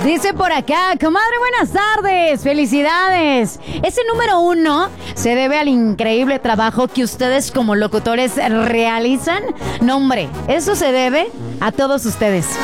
Dice por acá, comadre, buenas tardes, felicidades. Ese número 1 se debe al increíble trabajo que ustedes como locutores realizan. No, hombre, eso se debe a todos ustedes.